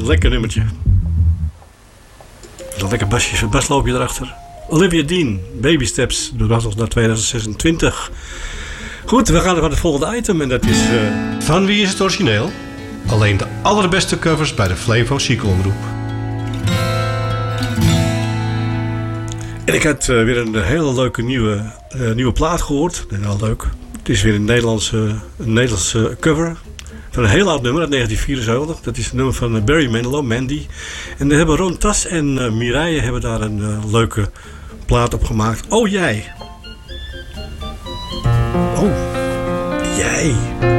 Lekker nummertje. Een lekker basloopje erachter. Olivia Dean, Baby Steps, bracht ons naar 2026. Goed, we gaan naar het volgende item en dat is... Van wie is het origineel? Alleen de allerbeste covers bij de Flevo Chic Omroep. En ik had weer een hele leuke nieuwe plaat gehoord. Heel leuk. Het is weer een Nederlandse cover. Van een heel oud nummer uit 1974. Dat is het nummer van Barry Manilow, Mandy. En daar hebben Ron Tas en Mireille hebben daar een leuke plaat op gemaakt. Oh jij. Oh, jij.